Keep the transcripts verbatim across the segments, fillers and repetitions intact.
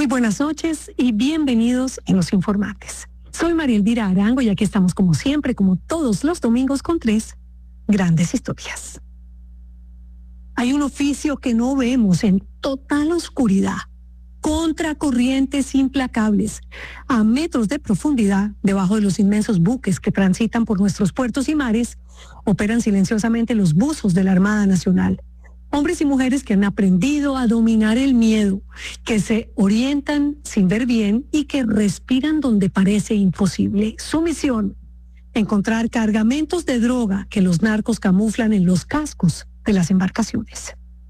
Muy buenas noches y bienvenidos en Los Informantes. Soy María Elvira Arango y aquí estamos como siempre, como todos los domingos, con tres grandes historias. Hay un oficio que no vemos en total oscuridad, contra corrientes implacables, a metros de profundidad, debajo de los inmensos buques que transitan por nuestros puertos y mares, operan silenciosamente los buzos de la Armada Nacional. Hombres y mujeres que han aprendido a dominar el miedo, que se orientan sin ver bien y que respiran donde parece imposible. Su misión, encontrar cargamentos de droga que los narcos camuflan en los cascos de las embarcaciones.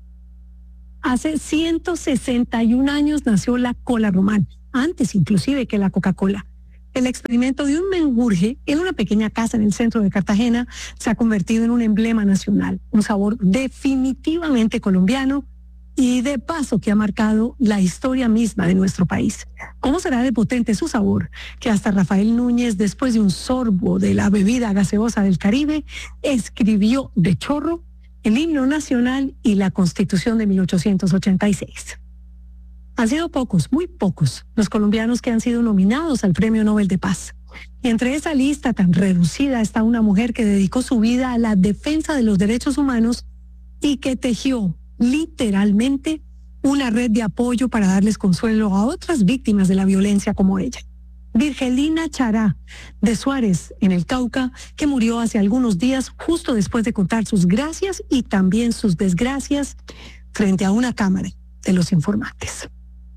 Hace ciento sesenta y un años nació la cola román, antes inclusive que la Coca-Cola. El experimento de un menjurje en una pequeña casa en el centro de Cartagena se ha convertido en un emblema nacional, un sabor definitivamente colombiano y de paso que ha marcado la historia misma de nuestro país. ¿Cómo será de potente su sabor que hasta Rafael Núñez, después de un sorbo de la bebida gaseosa del Caribe, escribió de chorro el himno nacional y la Constitución de mil ochocientos ochenta y seis? Han sido pocos, muy pocos, los colombianos que han sido nominados al Premio Nobel de Paz. Y entre esa lista tan reducida está una mujer que dedicó su vida a la defensa de los derechos humanos y que tejió literalmente una red de apoyo para darles consuelo a otras víctimas de la violencia como ella. Virgelina Chará, de Suárez, en el Cauca, que murió hace algunos días justo después de contar sus gracias y también sus desgracias frente a una cámara de Los Informantes.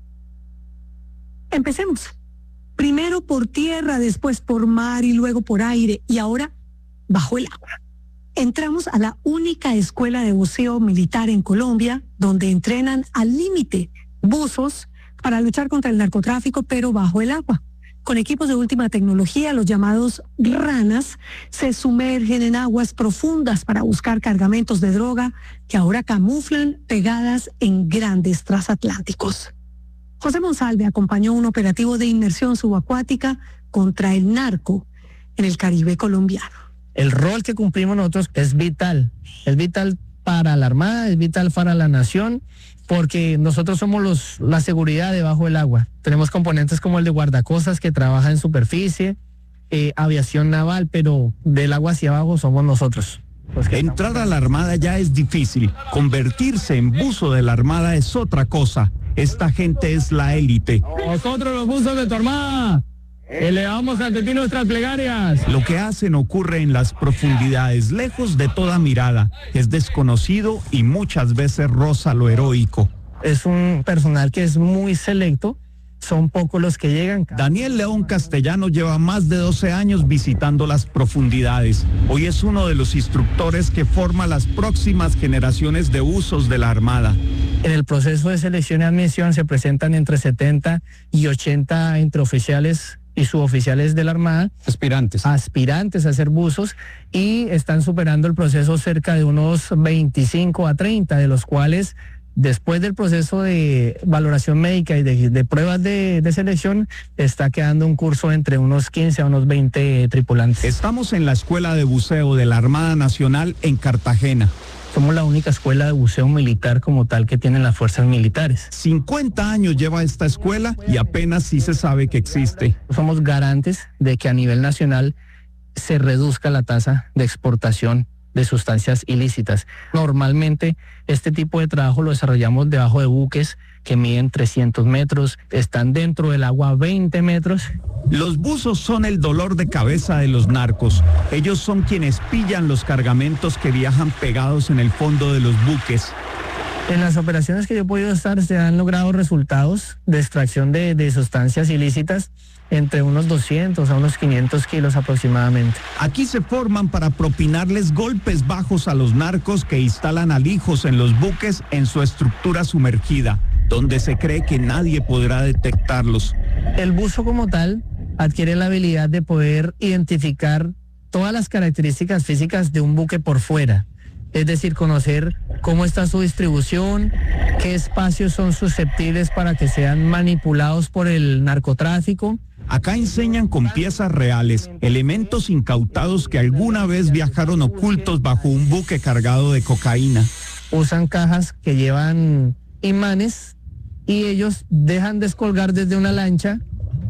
Empecemos. Primero por tierra, después por mar y luego por aire y ahora bajo el agua. Entramos a la única escuela de buceo militar en Colombia donde entrenan al límite buzos para luchar contra el narcotráfico, pero bajo el agua. Con equipos de última tecnología, los llamados ranas se sumergen en aguas profundas para buscar cargamentos de droga que ahora camuflan pegadas en grandes transatlánticos. José Monsalve acompañó un operativo de inmersión subacuática contra el narco en el Caribe colombiano. El rol que cumplimos nosotros es vital, es vital para la Armada, es vital para la nación, porque nosotros somos los, la seguridad debajo del agua. Tenemos componentes como el de guardacostas que trabaja en superficie, eh, aviación naval, pero del agua hacia abajo somos nosotros. Entrar a la Armada ya es difícil, convertirse en buzo de la Armada es otra cosa. Esta gente es la élite. Nosotros los buzos de tu Armada elevamos ante ti nuestras plegarias. Lo que hacen ocurre en las profundidades, lejos de toda mirada. Es desconocido y muchas veces roza lo heroico. Es un personal que es muy selecto. Son pocos los que llegan. Daniel León Castellano lleva más de doce años visitando las profundidades. Hoy es uno de los instructores que forma las próximas generaciones de buzos de la Armada. En el proceso de selección y admisión se presentan entre setenta y ochenta entre oficiales y suboficiales de la Armada. Aspirantes. Aspirantes a ser buzos y están superando el proceso cerca de unos veinticinco a treinta, de los cuales después del proceso de valoración médica y de, de pruebas de, de selección, está quedando un curso entre unos quince a unos veinte tripulantes. Estamos en la Escuela de Buceo de la Armada Nacional en Cartagena. Somos la única escuela de buceo militar como tal que tienen las fuerzas militares. cincuenta años lleva esta escuela y apenas sí se sabe que existe. Somos garantes de que a nivel nacional se reduzca la tasa de exportación de sustancias ilícitas. Normalmente este tipo de trabajo lo desarrollamos debajo de buques que miden trescientos metros, están dentro del agua veinte metros. Los buzos son el dolor de cabeza de los narcos. Ellos son quienes pillan los cargamentos que viajan pegados en el fondo de los buques. En las operaciones que yo he podido estar se han logrado resultados de extracción de, de sustancias ilícitas entre unos doscientos a unos quinientos kilos aproximadamente. Aquí se forman para propinarles golpes bajos a los narcos que instalan alijos en los buques en su estructura sumergida, donde se cree que nadie podrá detectarlos. El buzo como tal adquiere la habilidad de poder identificar todas las características físicas de un buque por fuera. Es decir, conocer cómo está su distribución, qué espacios son susceptibles para que sean manipulados por el narcotráfico. Acá enseñan con piezas reales, elementos incautados que alguna vez viajaron ocultos bajo un buque cargado de cocaína. Usan cajas que llevan imanes y ellos dejan descolgar desde una lancha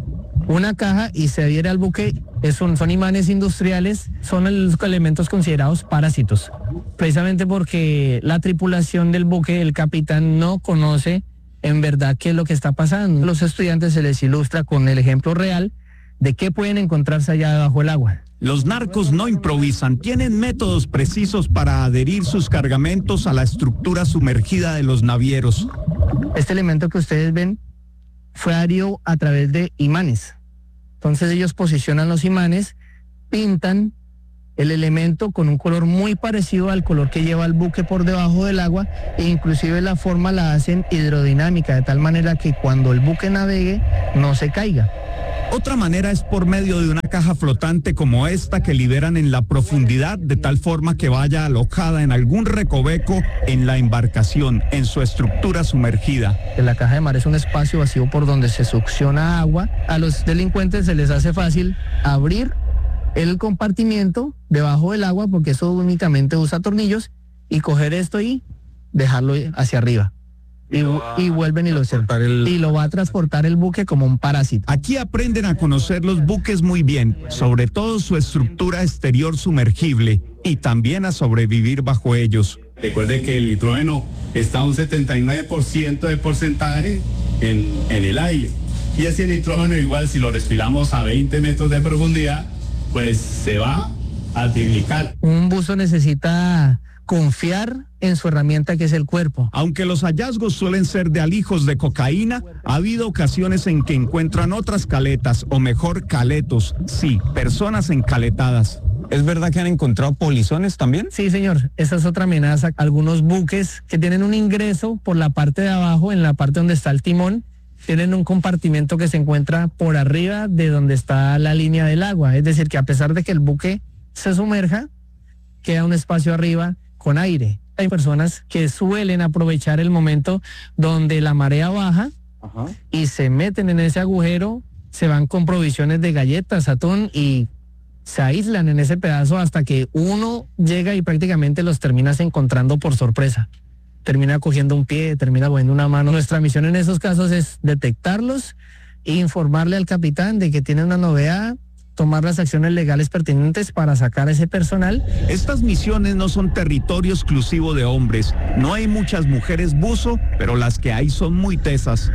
una caja y se adhiere al buque. Son, son imanes industriales, son los elementos considerados parásitos, precisamente porque la tripulación del buque, el capitán, no conoce en verdad qué es lo que está pasando. A los estudiantes se les ilustra con el ejemplo real de qué pueden encontrarse allá debajo del agua. Los narcos no improvisan, tienen métodos precisos para adherir sus cargamentos a la estructura sumergida de los navieros. Este elemento que ustedes ven fue adherido a través de imanes. Entonces ellos posicionan los imanes, pintan el elemento con un color muy parecido al color que lleva el buque por debajo del agua, e inclusive la forma la hacen hidrodinámica, de tal manera que cuando el buque navegue no se caiga. Otra manera es por medio de una caja flotante como esta que liberan en la profundidad, de tal forma que vaya alojada en algún recoveco en la embarcación, en su estructura sumergida. La caja de mar es un espacio vacío por donde se succiona agua. A los delincuentes se les hace fácil abrir el compartimiento debajo del agua, porque eso únicamente usa tornillos, y coger esto y dejarlo hacia arriba. Y, y vuelven y lo el... y lo va a transportar el buque como un parásito. Aquí aprenden a conocer los buques muy bien, sobre todo su estructura exterior sumergible, y también a sobrevivir bajo ellos. Recuerde que el nitrógeno está a un setenta y nueve por ciento de porcentaje en, en el aire, y ese nitrógeno igual si lo respiramos a veinte metros de profundidad, pues se va a triplicar. Un buzo necesita confiar en su herramienta, que es el cuerpo. Aunque los hallazgos suelen ser de alijos de cocaína, ha habido ocasiones en que encuentran otras caletas, o mejor caletos, sí, personas encaletadas. ¿Es verdad que han encontrado polizones también? Sí, señor, esa es otra amenaza. Algunos buques que tienen un ingreso por la parte de abajo, en la parte donde está el timón, tienen un compartimento que se encuentra por arriba de donde está la línea del agua. Es decir, que a pesar de que el buque se sumerja, queda un espacio arriba con aire. Hay personas que suelen aprovechar el momento donde la marea baja. Ajá. Y se meten en ese agujero, se van con provisiones de galletas, atún, y se aíslan en ese pedazo hasta que uno llega y prácticamente los terminas encontrando por sorpresa. Termina cogiendo un pie, termina cogiendo una mano. Nuestra misión en esos casos es detectarlos e informarle al capitán de que tiene una novedad, tomar las acciones legales pertinentes para sacar a ese personal. Estas misiones no son territorio exclusivo de hombres. No hay muchas mujeres buzo, pero las que hay son muy tesas.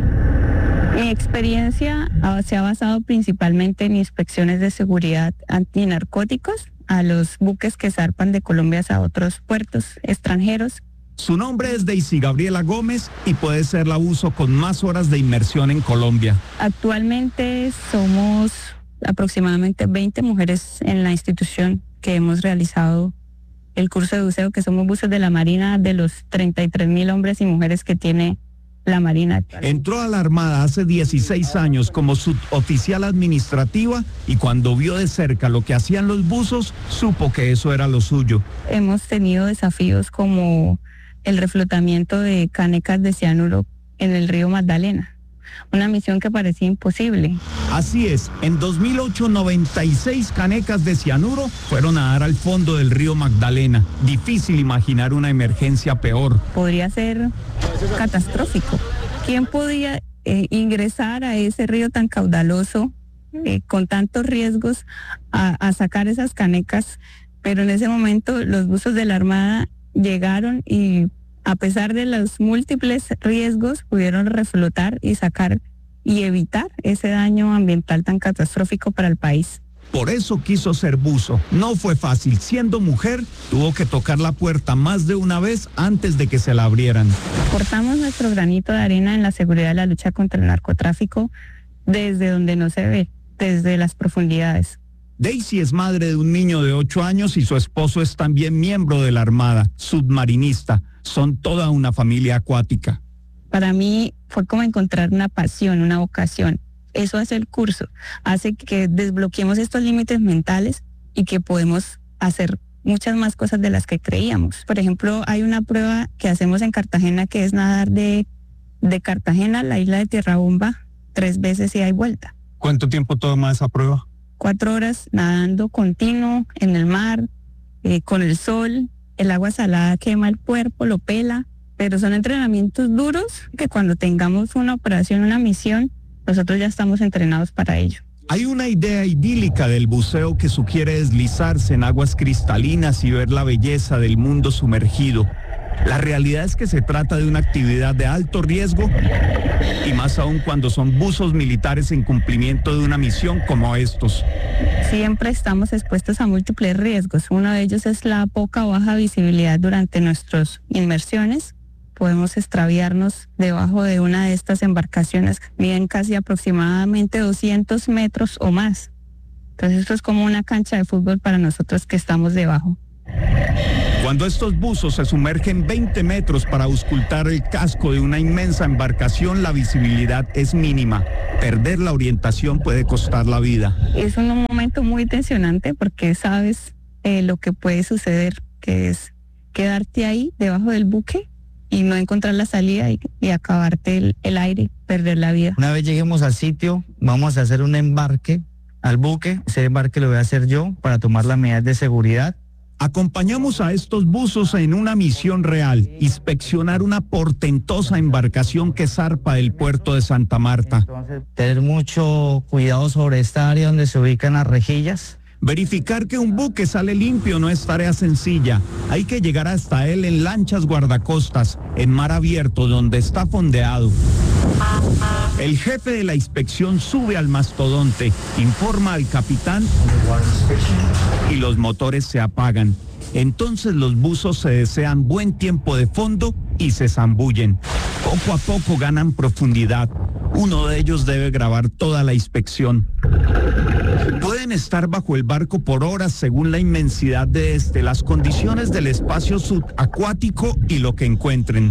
Mi experiencia uh, se ha basado principalmente en inspecciones de seguridad antinarcóticos a los buques que zarpan de Colombia a otros puertos extranjeros. Su nombre es Daisy Gabriela Gómez y puede ser la buzo con más horas de inmersión en Colombia. Actualmente somos aproximadamente veinte mujeres en la institución que hemos realizado el curso de buceo, que somos buzos de la Marina, de los treinta y tres mil hombres y mujeres que tiene la Marina. Entró a la Armada hace dieciséis años como suboficial administrativa, y cuando vio de cerca lo que hacían los buzos, supo que eso era lo suyo. Hemos tenido desafíos como el reflotamiento de canecas de cianuro en el río Magdalena, una misión que parecía imposible. Así es, en dos mil ocho noventa y seis canecas de cianuro fueron a dar al fondo del río Magdalena. Difícil imaginar una emergencia peor. Podría ser catastrófico. ¿Quién podía eh, ingresar a ese río tan caudaloso, eh, con tantos riesgos, a, a sacar esas canecas? Pero en ese momento los buzos de la Armada llegaron y, a pesar de los múltiples riesgos, pudieron reflotar y sacar y evitar ese daño ambiental tan catastrófico para el país. Por eso quiso ser buzo. No fue fácil. Siendo mujer, tuvo que tocar la puerta más de una vez antes de que se la abrieran. Aportamos nuestro granito de arena en la seguridad de la lucha contra el narcotráfico desde donde no se ve, desde las profundidades. Daisy es madre de un niño de ocho años y su esposo es también miembro de la Armada, submarinista. Son toda una familia acuática. Para mí fue como encontrar una pasión, una vocación. Eso hace el curso, hace que desbloqueemos estos límites mentales y que podemos hacer muchas más cosas de las que creíamos. Por ejemplo, hay una prueba que hacemos en Cartagena, que es nadar de, de Cartagena a la isla de Tierra Bomba tres veces y hay vuelta. ¿Cuánto tiempo toma esa prueba? Cuatro horas nadando continuo en el mar, eh, con el sol. El agua salada quema el cuerpo, lo pela, pero son entrenamientos duros que cuando tengamos una operación, una misión, nosotros ya estamos entrenados para ello. Hay una idea idílica del buceo que sugiere deslizarse en aguas cristalinas y ver la belleza del mundo sumergido. La realidad es que se trata de una actividad de alto riesgo y más aún cuando son buzos militares en cumplimiento de una misión como estos. Siempre estamos expuestos a múltiples riesgos. Uno de ellos es la poca o baja visibilidad durante nuestras inmersiones. Podemos extraviarnos debajo de una de estas embarcaciones, miden casi aproximadamente doscientos metros o más. Entonces esto es como una cancha de fútbol para nosotros que estamos debajo. Cuando estos buzos se sumergen veinte metros para auscultar el casco de una inmensa embarcación, la visibilidad es mínima. Perder la orientación puede costar la vida. Es un momento muy tensionante porque sabes eh, lo que puede suceder, que es quedarte ahí debajo del buque y no encontrar la salida y, y acabarte el, el aire, perder la vida. Una vez lleguemos al sitio, vamos a hacer un embarque al buque. Ese embarque lo voy a hacer yo para tomar las medidas de seguridad. Acompañamos a estos buzos en una misión real, inspeccionar una portentosa embarcación que zarpa del puerto de Santa Marta. Entonces, tener mucho cuidado sobre esta área donde se ubican las rejillas. Verificar que un buque sale limpio no es tarea sencilla. Hay que llegar hasta él en lanchas guardacostas, en mar abierto, donde está fondeado. El jefe de la inspección sube al mastodonte, informa al capitán y los motores se apagan. Entonces los buzos se desean buen tiempo de fondo y se zambullen. Poco a poco ganan profundidad. Uno de ellos debe grabar toda la inspección. Pueden estar bajo el barco por horas según la inmensidad de este, las condiciones del espacio subacuático y lo que encuentren.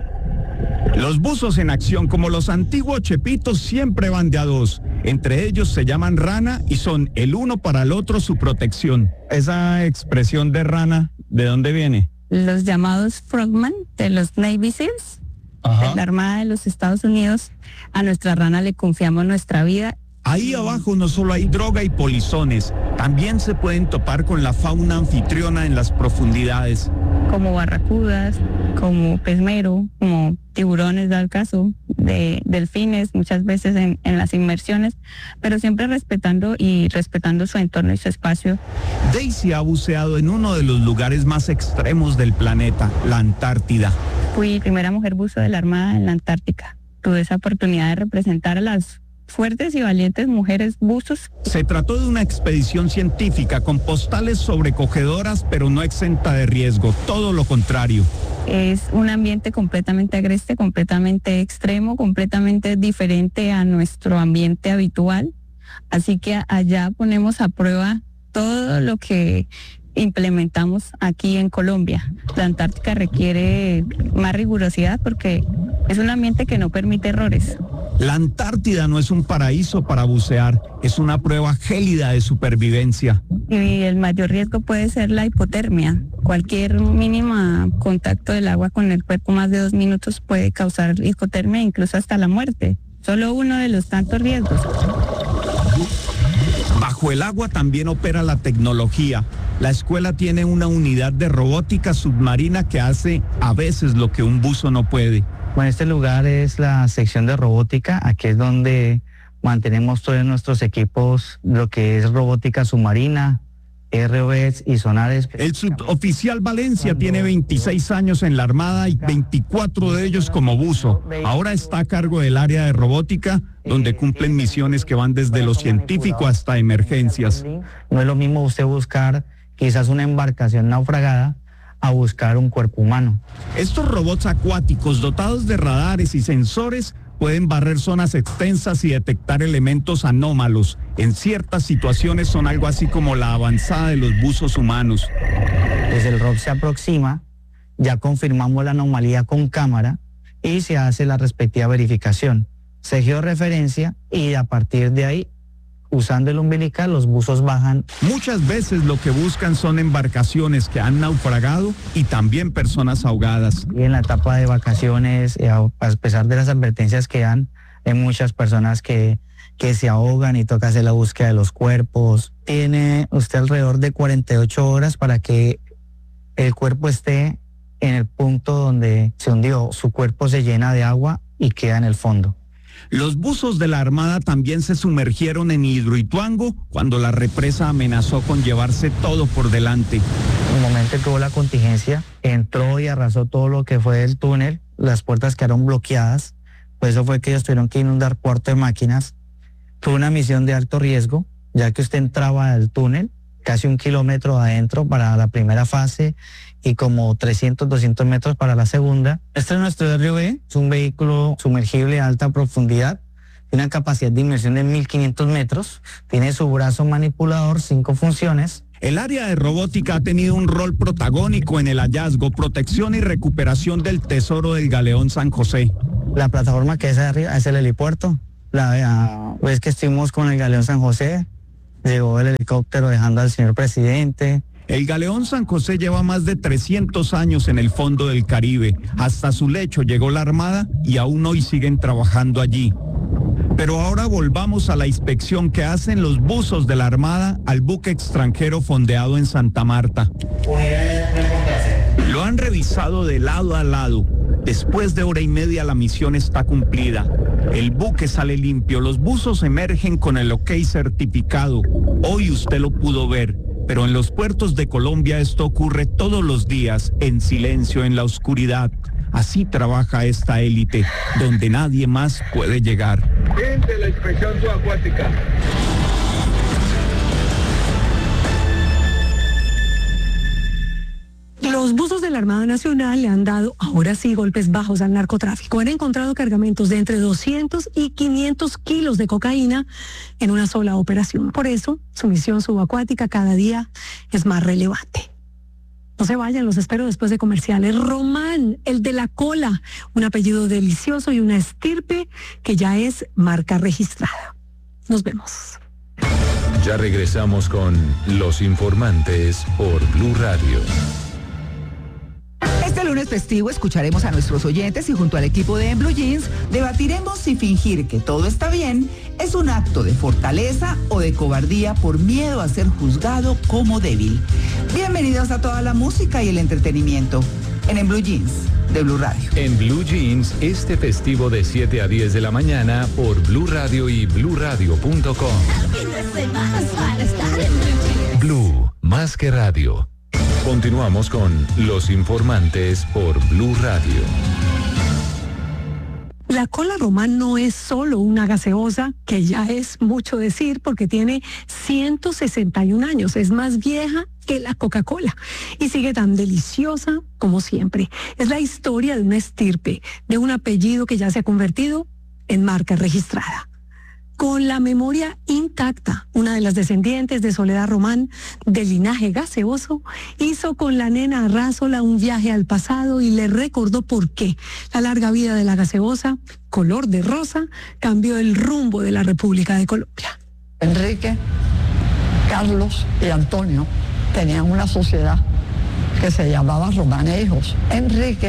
Los buzos en acción, como los antiguos chepitos, siempre van de a dos. Entre ellos se llaman rana y son el uno para el otro su protección. Esa expresión de rana, ¿de dónde viene? Los llamados frogman de los Navy Seals, Ajá. de la Armada de los Estados Unidos. A nuestra rana le confiamos nuestra vida. Ahí abajo no solo hay droga y polizones, también se pueden topar con la fauna anfitriona en las profundidades. Como barracudas, como pesmero, como tiburones, da el caso, de delfines, muchas veces en, en las inmersiones, pero siempre respetando y respetando su entorno y su espacio. Daisy ha buceado en uno de los lugares más extremos del planeta, la Antártida. Fui primera mujer buzo de la Armada en la Antártica. Tuve esa oportunidad de representar a las fuertes y valientes mujeres buzos. Se trató de una expedición científica con postales sobrecogedoras, pero no exenta de riesgo, todo lo contrario. Es un ambiente completamente agreste, completamente extremo, completamente diferente a nuestro ambiente habitual. Así que allá ponemos a prueba todo lo que implementamos aquí en Colombia. La Antártica requiere más rigurosidad porque es un ambiente que no permite errores. La Antártida no es un paraíso para bucear, es una prueba gélida de supervivencia. Y el mayor riesgo puede ser la hipotermia. Cualquier mínimo contacto del agua con el cuerpo más de dos minutos puede causar hipotermia, incluso hasta la muerte. Solo uno de los tantos riesgos. Bajo el agua también opera la tecnología. La escuela tiene una unidad de robótica submarina que hace a veces lo que un buzo no puede. Bueno, este lugar es la sección de robótica. Aquí es donde mantenemos todos nuestros equipos, lo que es robótica submarina, R O Vs y sonares. El suboficial Valencia tiene veintiséis años en la Armada y veinticuatro de ellos como buzo. Ahora está a cargo del área de robótica, donde cumplen misiones que van desde lo científico hasta emergencias. No es lo mismo usted buscar quizás una embarcación naufragada a buscar un cuerpo humano. Estos robots acuáticos dotados de radares y sensores pueden barrer zonas extensas y detectar elementos anómalos. En ciertas situaciones son algo así como la avanzada de los buzos humanos. Desde el R O V se aproxima, ya confirmamos la anomalía con cámara y se hace la respectiva verificación. Se georreferencia y a partir de ahí, usando el umbilical, los buzos bajan. Muchas veces lo que buscan son embarcaciones que han naufragado y también personas ahogadas. Y en la etapa de vacaciones, eh, a pesar de las advertencias que dan, hay muchas personas que, que se ahogan y toca hacer la búsqueda de los cuerpos. Tiene usted alrededor de cuarenta y ocho horas para que el cuerpo esté en el punto donde se hundió. Su cuerpo se llena de agua y queda en el fondo. Los buzos de la Armada también se sumergieron en Hidroituango cuando la represa amenazó con llevarse todo por delante. En el momento que hubo la contingencia, entró y arrasó todo lo que fue el túnel, las puertas quedaron bloqueadas, por eso fue que ellos tuvieron que inundar puerto de máquinas. Fue una misión de alto riesgo, ya que usted entraba al túnel, casi un kilómetro adentro para la primera fase y como trescientos, doscientos metros para la segunda. Este es nuestro R V, es un vehículo sumergible a alta profundidad, tiene una capacidad de inmersión de mil quinientos metros, tiene su brazo manipulador, cinco funciones. El área de robótica ha tenido un rol protagónico en el hallazgo, protección y recuperación del tesoro del galeón San José. La plataforma que es arriba es el helipuerto. La vez que estuvimos con el galeón San José, llegó el helicóptero dejando al señor presidente. El galeón San José lleva más de trescientos años en el fondo del Caribe. Hasta su lecho llegó la Armada y aún hoy siguen trabajando allí. Pero ahora volvamos a la inspección que hacen los buzos de la Armada al buque extranjero fondeado en Santa Marta. Lo han revisado de lado a lado. Después de hora y media la misión está cumplida. El buque sale limpio, los buzos emergen con el OK certificado. Hoy usted lo pudo ver, pero en los puertos de Colombia esto ocurre todos los días, en silencio, en la oscuridad. Así trabaja esta élite, donde nadie más puede llegar. Fin de la inspección subacuática. Los buzos de la Armada Nacional le han dado, ahora sí, golpes bajos al narcotráfico. Han encontrado cargamentos de entre doscientos y quinientos kilos de cocaína en una sola operación. Por eso, su misión subacuática cada día es más relevante. No se vayan, los espero después de comerciales. Román, el de la cola, un apellido delicioso y una estirpe que ya es marca registrada. Nos vemos. Ya regresamos con Los Informantes por Blue Radio. Este lunes festivo escucharemos a nuestros oyentes y junto al equipo de En Blue Jeans debatiremos si fingir que todo está bien es un acto de fortaleza o de cobardía por miedo a ser juzgado como débil. Bienvenidos a toda la música y el entretenimiento en En Blue Jeans de Blue Radio. En Blue Jeans este festivo de siete a diez de la mañana por Blue Radio y blue radio punto com. Blue, más que radio. Continuamos con Los Informantes por Blue Radio. La cola Román no es solo una gaseosa, que ya es mucho decir porque tiene ciento sesenta y un años, es más vieja que la Coca-Cola y sigue tan deliciosa como siempre. Es la historia de una estirpe, de un apellido que ya se ha convertido en marca registrada. Con la memoria intacta, una de las descendientes de Soledad Román, del linaje gaseoso, hizo con la nena Arrázola un viaje al pasado y le recordó por qué la larga vida de la gaseosa, color de rosa, cambió el rumbo de la República de Colombia. Enrique, Carlos y Antonio tenían una sociedad que se llamaba Román e Hijos. Enrique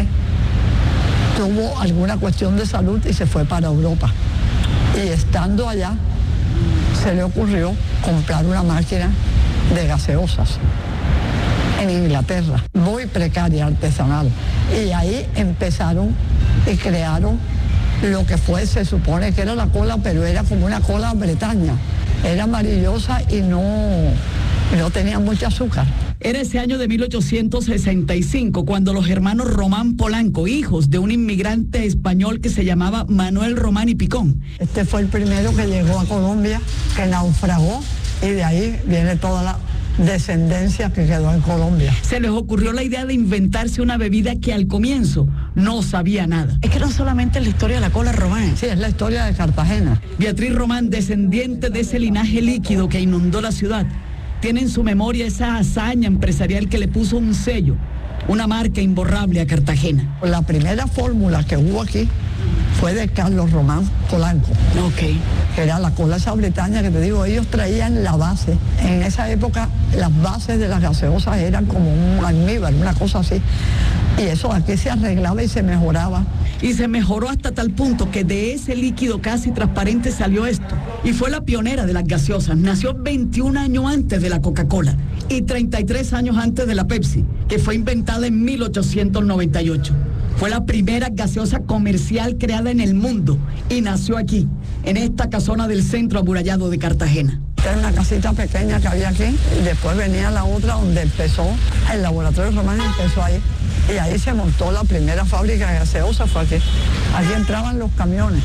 tuvo alguna cuestión de salud y se fue para Europa. Y estando allá, se le ocurrió comprar una máquina de gaseosas en Inglaterra, muy precaria, artesanal. Y ahí empezaron y crearon lo que fue, se supone que era la cola, pero era como una cola bretaña. Era amarillosa y no, no tenía mucho azúcar. Era ese año de mil ochocientos sesenta y cinco cuando los hermanos Román Polanco, hijos de un inmigrante español que se llamaba Manuel Román y Picón. Este fue el primero que llegó a Colombia, que naufragó, y de ahí viene toda la descendencia que quedó en Colombia. Se les ocurrió la idea de inventarse una bebida que al comienzo no sabía nada. Es que no solamente es la historia de la cola Román. Sí, es la historia de Cartagena. Beatriz Román, descendiente de ese linaje líquido que inundó la ciudad, tiene en su memoria esa hazaña empresarial que le puso un sello, una marca imborrable a Cartagena. La primera fórmula que hubo aquí fue de Carlos Román Polanco. Ok. Que era la cola esa bretaña que te digo, ellos traían la base. En esa época las bases de las gaseosas eran como un almíbar, una cosa así. Y eso aquí se arreglaba y se mejoraba. Y se mejoró hasta tal punto que de ese líquido casi transparente salió esto. Y fue la pionera de las gaseosas. Nació veintiún años antes de la Coca-Cola. y treinta y tres años antes de la Pepsi, que fue inventada en mil ochocientos noventa y ocho. Fue la primera gaseosa comercial creada en el mundo y nació aquí, en esta casona del centro amurallado de Cartagena. Era una casita pequeña que había aquí y después venía la otra donde empezó, el laboratorio Román empezó ahí. Y ahí se montó la primera fábrica de gaseosa, fue aquí. Aquí entraban los camiones.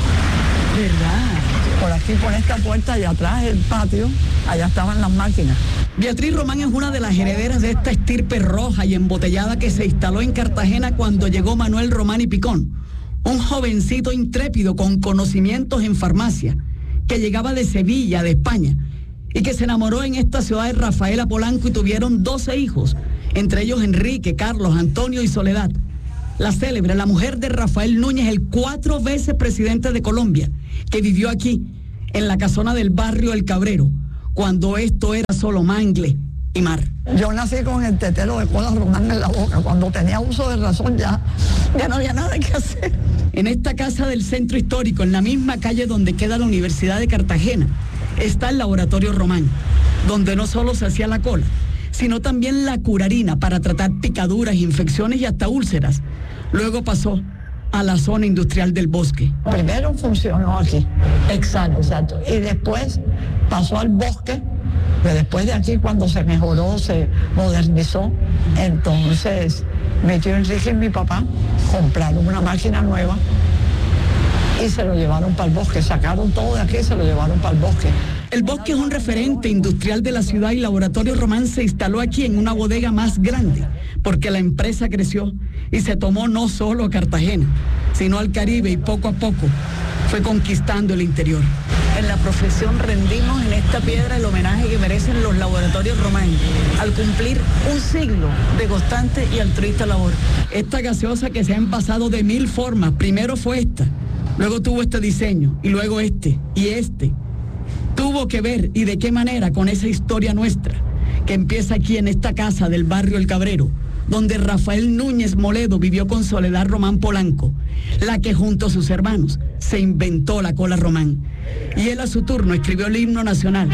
¿Verdad? Por aquí, por esta puerta y atrás el patio, allá estaban las máquinas. Beatriz Román es una de las herederas de esta estirpe roja y embotellada que se instaló en Cartagena cuando llegó Manuel Román y Picón, un jovencito intrépido con conocimientos en farmacia, que llegaba de Sevilla, de España, y que se enamoró en esta ciudad de Rafaela Polanco y tuvieron doce hijos, entre ellos Enrique, Carlos, Antonio y Soledad. La célebre, la mujer de Rafael Núñez, el cuatro veces presidente de Colombia, que vivió aquí, en la casona del barrio El Cabrero, cuando esto era solo mangle y mar. Yo nací con el tetero de cola Román en la boca. Cuando tenía uso de razón ya, ya no había nada que hacer. En esta casa del centro histórico, en la misma calle donde queda la Universidad de Cartagena, está el laboratorio Román, donde no solo se hacía la cola, sino también la curarina para tratar picaduras, infecciones y hasta úlceras. Luego pasó a la zona industrial del Bosque. Primero funcionó aquí. Exacto, exacto. Y después pasó al Bosque, que después de aquí cuando se mejoró, se modernizó, entonces mi tío Enrique y mi papá compraron una máquina nueva y se lo llevaron para el Bosque, sacaron todo de aquí y se lo llevaron para el Bosque. El Bosque es un referente industrial de la ciudad y Laboratorio Román se instaló aquí en una bodega más grande, porque la empresa creció y se tomó no solo a Cartagena, sino al Caribe y poco a poco fue conquistando el interior. En la profesión rendimos en esta piedra el homenaje que merecen los Laboratorios Román al cumplir un siglo de constante y altruista labor. Esta gaseosa que se ha envasado de mil formas, primero fue esta, luego tuvo este diseño y luego este y este. Tuvo que ver y de qué manera con esa historia nuestra, que empieza aquí en esta casa del barrio El Cabrero, donde Rafael Núñez Moledo vivió con Soledad Román Polanco, la que junto a sus hermanos se inventó la cola Román. Y él a su turno escribió el himno nacional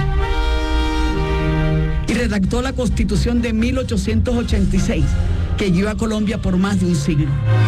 y redactó la Constitución de mil ochocientos ochenta y seis, que guió a Colombia por más de un siglo.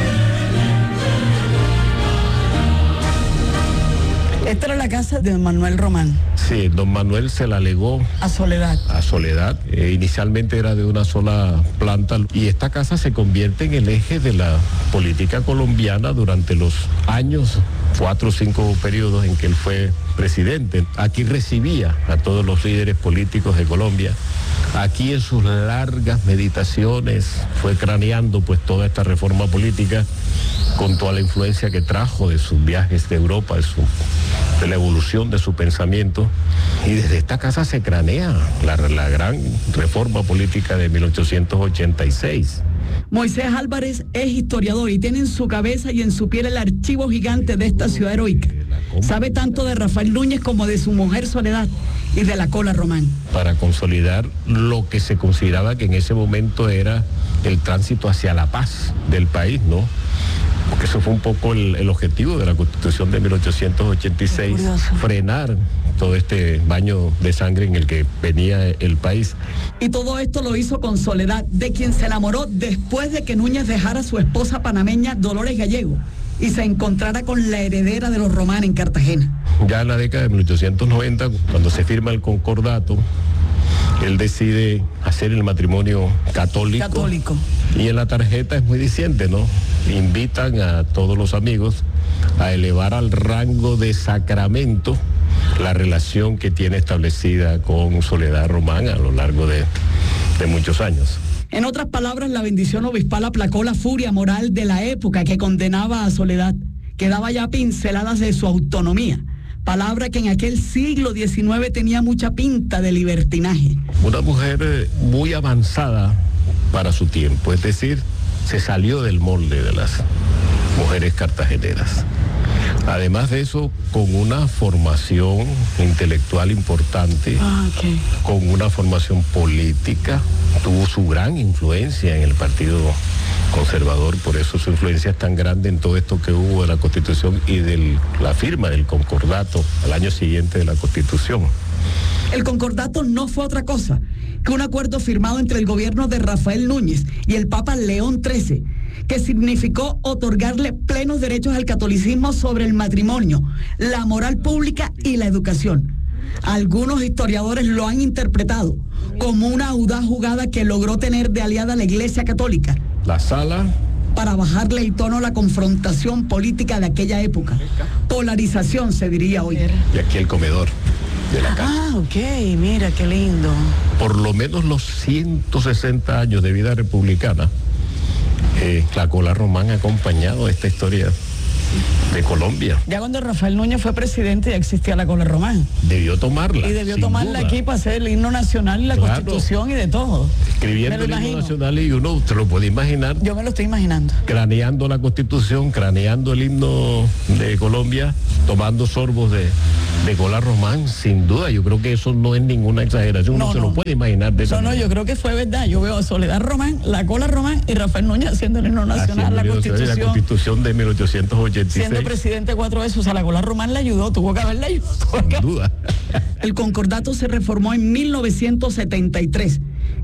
Esta era la casa de don Manuel Román. Sí, don Manuel se la legó a Soledad. A Soledad. Eh, inicialmente era de una sola planta y esta casa se convierte en el eje de la política colombiana durante los años, cuatro o cinco periodos en que él fue presidente. Aquí recibía a todos los líderes políticos de Colombia. Aquí en sus largas meditaciones fue craneando pues toda esta reforma política con toda la influencia que trajo de sus viajes de Europa, de, su, de la evolución de su pensamiento. Y desde esta casa se cranea la, la gran reforma política de mil ochocientos ochenta y seis. Moisés Álvarez es historiador y tiene en su cabeza y en su piel el archivo gigante de esta ciudad heroica. Sabe tanto de Rafael Núñez como de su mujer Soledad y de la cola Román. Para consolidar lo que se consideraba que en ese momento era el tránsito hacia la paz del país, ¿no? Porque eso fue un poco el, el objetivo de la Constitución de mil ochocientos ochenta y seis, frenar todo este baño de sangre en el que venía el país. Y todo esto lo hizo con Soledad, de quien se enamoró después de que Núñez dejara a su esposa panameña Dolores Gallego y se encontrara con la heredera de los Román en Cartagena. Ya en la década de mil ochocientos noventa, cuando se firma el concordato, él decide hacer el matrimonio católico. Católico. Y en la tarjeta es muy diciente, ¿no? Invitan a todos los amigos a elevar al rango de sacramento la relación que tiene establecida con Soledad Román a lo largo de, de muchos años. En otras palabras, la bendición obispal aplacó la furia moral de la época que condenaba a Soledad, que daba ya pinceladas de su autonomía. Palabra que en aquel siglo diecinueve tenía mucha pinta de libertinaje. Una mujer muy avanzada para su tiempo, es decir, se salió del molde de las mujeres cartageneras. Además de eso, con una formación intelectual importante, ah, okay. con una formación política, tuvo su gran influencia en el Partido Conservador, por eso su influencia es tan grande en todo esto que hubo de la Constitución y de la firma del concordato al año siguiente de la Constitución. El concordato no fue otra cosa que un acuerdo firmado entre el gobierno de Rafael Núñez y el Papa León trece, que significó otorgarle plenos derechos al catolicismo sobre el matrimonio, la moral pública y la educación. Algunos historiadores lo han interpretado como una audaz jugada que logró tener de aliada a la Iglesia Católica. La sala para bajarle el tono a la confrontación política de aquella época. Polarización, se diría hoy. Y aquí el comedor de la casa. Ah, ok, mira qué lindo. Por lo menos los ciento sesenta años de vida republicana, eh, la cola román ha acompañado esta historia de Colombia. Ya cuando Rafael Núñez fue presidente ya existía la cola román. Debió tomarla. Y debió tomarla duda. Aquí para hacer el himno nacional y la claro. Constitución y de todo. Escribiendo el himno nacional y uno se lo puede imaginar. Yo me lo estoy imaginando. Craneando la Constitución, craneando el himno de Colombia, tomando sorbos de, de cola román, sin duda. Yo creo que eso no es ninguna exageración, no, uno no. se lo puede imaginar de esa No, no, yo creo que fue verdad. Yo veo a Soledad Román, la cola román y Rafael Núñez haciendo el himno nacional, la Constitución. La Constitución de mil ochocientos ochenta y seis. Siendo presidente cuatro veces, o sea, la cola román le ayudó, tuvo que haberle ayudado. Sin duda. El concordato se reformó en mil novecientos setenta y tres